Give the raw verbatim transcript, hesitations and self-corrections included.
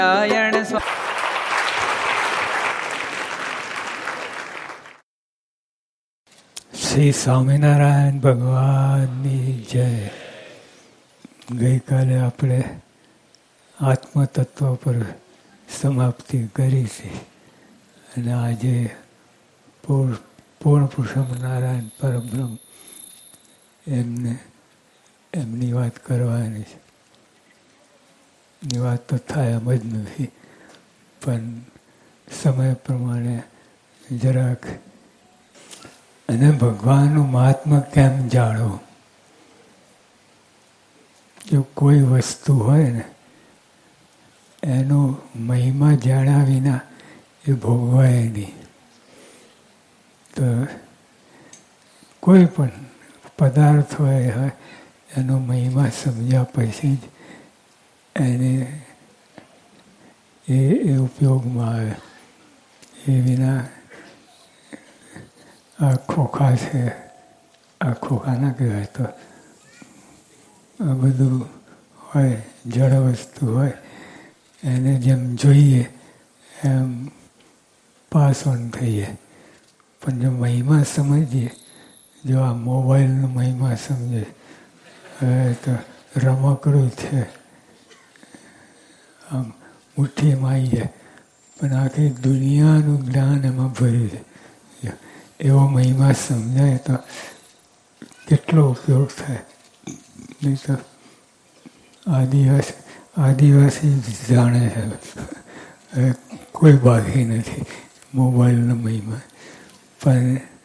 નારાયણ શ્રી સ્વામિનારાયણ ભગવાનની જય. ગઈકાલે આપણે આત્મતત્વ પર સમાપ્તિ કરી છે અને આજે પૂર્ણ પુરુષોત્તમ નારાયણ પરબ્રહ્મ એમને એમની વાત કરવાની છે. એની વાત તો થાય એમ જ નથી, પણ સમય પ્રમાણે જરાક. અને ભગવાનનું મહાત્મા કેમ જાણો? જો કોઈ વસ્તુ હોય ને એનો મહિમા જાણ્યા વિના એ ભોગવાય નહીં. તો કોઈ પણ પદાર્થ હોય હોય એનો મહિમા સમજ્યા પછી જ એને એ એ ઉપયોગમાં આવે. એ વિના આ ખોખા છે, આ ખોખા ના કહેવાય, તો આ બધું હોય જળ વસ્તુ હોય એને જેમ જોઈએ એમ પાસ ઓન થઈએ. પણ જો મહિમા સમજીએ, જો આ મોબાઈલનો મહિમા સમજે, હવે તો રમકડું છે, આમ મુઠ્ઠીમાં આવી જાય, પણ આખી દુનિયાનું જ્ઞાન એમાં ભર્યું છે. એવો મહિમા સમજાય તો કેટલો ઉપયોગ થાય. નહીં તો આદિવાસી આદિવાસી જાણે છે, કોઈ બાકી નથી મોબાઈલનો મહિમા. પણ